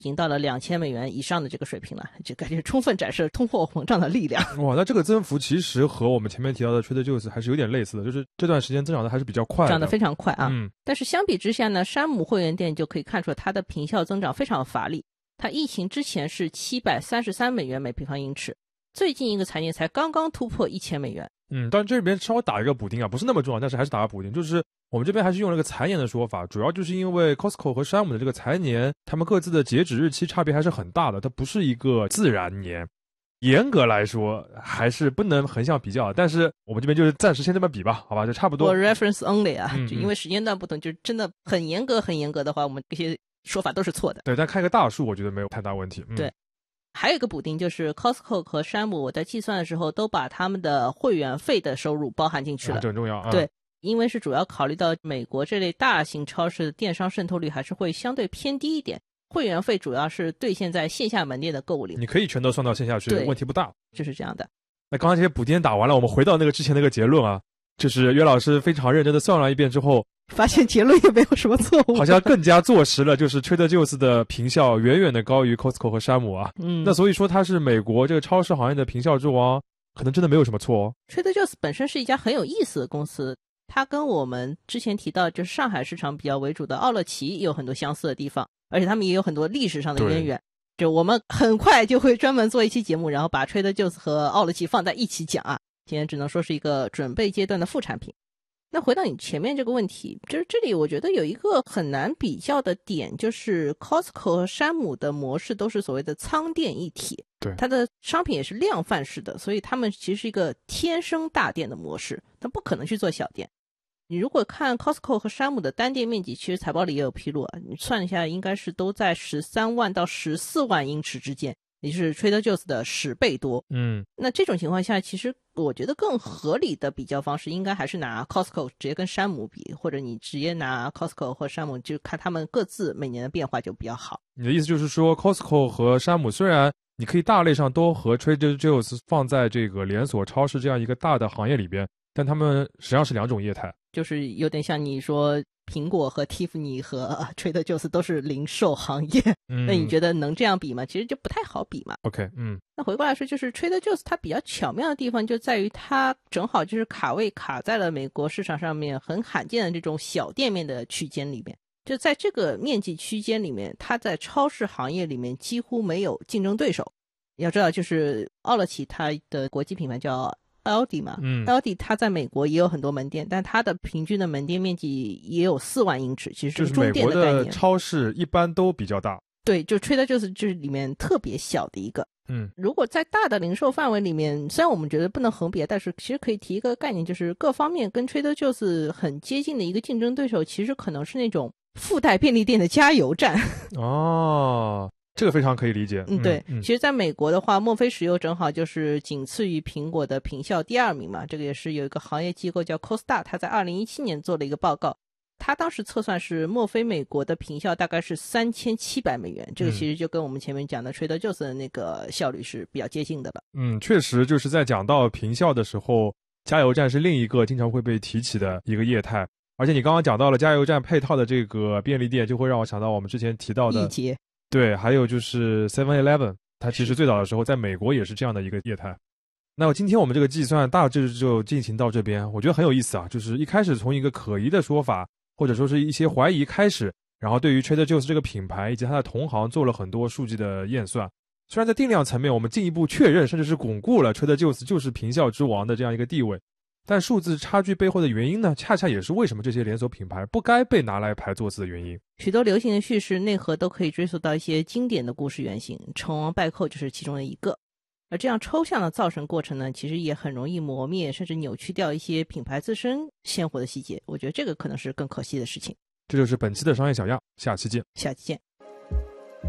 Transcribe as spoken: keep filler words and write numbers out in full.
已经到了两千美元以上的这个水平了，就感觉充分展示通货膨胀的力量。 哇，那这个增幅其实和我们前面提到的 Trader Joe's 还是有点类似的，就是这段时间增长的还是比较快的， 涨得非常快啊。 嗯， 但是相比之下呢，山姆会员店就可以看出它的坪效增长非常乏力。它疫情之前是七百三十三美元每平方英尺，最近一个财年才刚刚突破一千美元。 嗯，但这边稍微打一个补丁啊，不是那么重要，但是还是打个补丁，就是我们这边还是用了个财年的说法，主要就是因为 Costco 和山姆的这个财年，他们各自的截止日期差别还是很大的，它不是一个自然年，严格来说还是不能横向比较，但是我们这边就是暂时先这么比吧，好吧，就差不多。 我 reference only 啊， 嗯嗯就因为时间段不同，就真的很严格很严格的话，我们这些说法都是错的。 对，但看一个大数，我觉得没有太大问题。嗯、 对。还有一个补丁就是 Costco 和山姆，我在计算的时候都把他们的会员费的收入包含进去了。 啊、这很重要啊。 对，因为是主要考虑到美国这类大型超市的电商渗透率还是会相对偏低一点，会员费主要是兑现在线下门店的购物里面。 你可以全都算到线下去，问题不大。 就是这样的。 那刚刚这些补丁打完了，我们回到那个之前那个结论啊，就是约老师非常认真的算了一遍之后， 发现结论也没有什么错误， 好像更加坐实了，就是 Trader Joe's 的坪效远远的高于 Costco 和山姆啊。 嗯， 那所以说它是美国这个超市行业的坪效之王，可能真的没有什么错哦。 Trader Joe's 本身是一家很有意思的公司，它跟我们之前提到就是上海市场比较为主的奥乐奇有很多相似的地方，而且他们也有很多历史上的渊源。就我们很快就会专门做一期节目，然后把 Trader Joe's 和奥乐奇放在一起讲啊。今天只能说是一个准备阶段的副产品。那回到你前面这个问题，就是这里我觉得有一个很难比较的点，就是 Costco 和山姆的模式都是所谓的仓店一体， 对， 它的商品也是量贩式的，所以他们其实是一个天生大店的模式，它不可能去做小店。你如果看 Costco 和山姆的单店面积，其实财报里也有披露啊，你算一下应该是都在十三万到十四万英尺之间，也就是 Trader Joe's 的十倍多。 嗯， 那这种情况下，其实我觉得更合理的比较方式应该还是拿 Costco 直接跟山姆比，或者你直接拿 Costco 或山姆就看他们各自每年的变化就比较好。 你的意思就是说 Costco 和山姆虽然你可以大类上都和 Trader Joe's 放在这个连锁超市这样一个大的行业里边，但他们实际上是两种业态， 就是有点像你说苹果和 Tiffany 和 Trader Joe's 都是零售行业， 嗯， 那你觉得能这样比吗？其实就不太好比嘛。 OK， 嗯， 那回过来说，就是 Trader Joe's 它比较巧妙的地方就在于它正好就是卡位卡在了美国市场上面很罕见的这种小店面的区间里面，就在这个面积区间里面，它在超市行业里面几乎没有竞争对手。要知道就是奥乐奇它的国际品牌叫Aldi 嘛， 嗯 Aldi 它在美国也有很多门店，但它的平均的门店面积也有四万英尺，其实是中店的概念。 就是美国的超市一般都比较大。 对，就 Trader Joe's 就是里面特别小的一个。 嗯， 如果在大的零售范围里面，虽然我们觉得不能横比，但是其实可以提一个概念，就是各方面跟 Trader Joe's 很接近的一个竞争对手，其实可能是那种附带便利店的加油站。 哦，这个非常可以理解。 嗯，对， 嗯， 其实在美国的话，墨菲石油正好就是仅次于苹果的坪效第二名嘛，这个也是有一个行业机构叫 Costa， 他在二零一七年做了一个报告，他当时测算是墨菲美国的坪效大概是三千七百美元，这个其实就跟我们前面讲的 Trader Joe's 的那个效率是比较接近的了。 嗯，确实就是在讲到坪效的时候，加油站是另一个经常会被提起的一个业态。而且你刚刚讲到了加油站配套的这个便利店，就会让我想到我们之前提到的易捷， 对，还有就是 seven eleven， 它其实最早的时候在美国也是这样的一个业态。那今天我们这个计算大致就进行到这边，我觉得很有意思啊，就是一开始从一个可疑的说法或者说是一些怀疑开始，然后对于 Trader Joe's 这个品牌以及它的同行做了很多数据的验算。虽然在定量层面我们进一步确认甚至是巩固了 Trader Joe's 就是坪效之王的这样一个地位，但数字差距背后的原因呢，恰恰也是为什么这些连锁品牌不该被拿来排座次的原因。 许多流行的叙事内核都可以追溯到一些经典的故事原型，成王败寇就是其中的一个。而这样抽象的造成过程呢，其实也很容易磨灭甚至扭曲掉一些品牌自身鲜活的细节，我觉得这个可能是更可惜的事情。 这就是本期的商业小样，下期见。 下期见。